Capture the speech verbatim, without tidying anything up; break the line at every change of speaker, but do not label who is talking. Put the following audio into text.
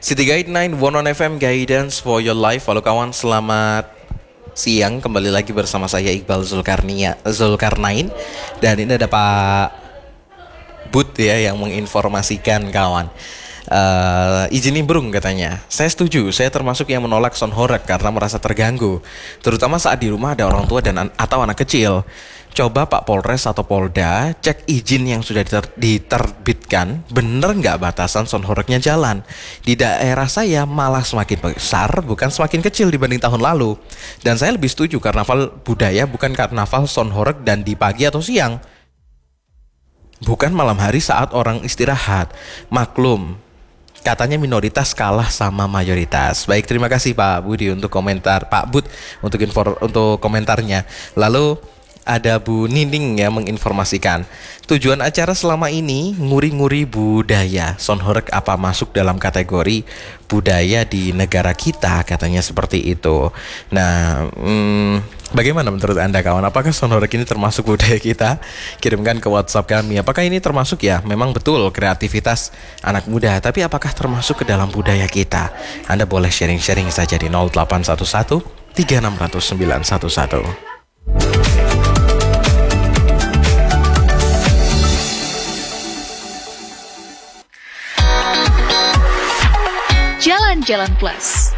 City Guide sembilan One on F M, Guidance for your life. Halo kawan, selamat siang. Kembali lagi bersama saya Iqbal Zulkarnia Zulkarnain. Dan ini ada Pak Bud ya yang menginformasikan kawan. Uh, izin nimbrung katanya. Saya setuju, saya termasuk yang menolak sound horeg karena merasa terganggu, terutama saat di rumah ada orang tua dan an- atau anak kecil. Coba Pak Polres atau Polda cek izin yang sudah diter- diterbitkan, bener nggak batasan sound horregnya jalan. Di daerah saya malah semakin besar, bukan semakin kecil dibanding tahun lalu. Dan saya lebih setuju karnaval budaya bukan karnaval sound horeg dan di pagi atau siang, bukan malam hari saat orang istirahat. Maklum, katanya minoritas kalah sama mayoritas. Baik, terima kasih Pak Budi untuk komentar, Pak Bud untuk info, untuk komentarnya. Lalu ada Bu Nining yang menginformasikan tujuan acara selama ini nguri-nguri budaya. Sound horeg apa masuk dalam kategori budaya di negara kita? Katanya seperti itu. Nah, hmm, bagaimana menurut Anda kawan? Apakah sound horeg ini termasuk budaya kita? Kirimkan ke WhatsApp kami. Apakah ini termasuk ya? Memang betul kreativitas anak muda, tapi apakah termasuk ke dalam budaya kita? Anda boleh sharing-sharing saja di nol delapan satu satu tiga enam nol nol sembilan satu satu.
Jalan-Jalan Plus.